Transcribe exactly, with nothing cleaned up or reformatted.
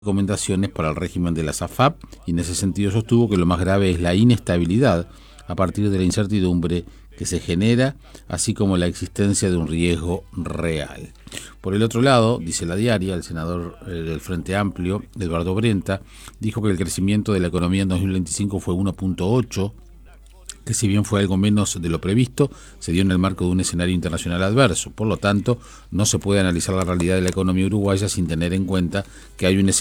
recomendaciones para el régimen de la SAFAP y en ese sentido sostuvo que lo más grave es la inestabilidad a partir de la incertidumbre que se genera, así como la existencia de un riesgo real. Por el otro lado, dice la diaria, el senador eh, del Frente Amplio, Eduardo Brenta, dijo que el crecimiento de la economía en dos mil veinticinco fue uno punto ocho, que si bien fue algo menos de lo previsto, se dio en el marco de un escenario internacional adverso. Por lo tanto, no se puede analizar la realidad de la economía uruguaya sin tener en cuenta que hay un escenario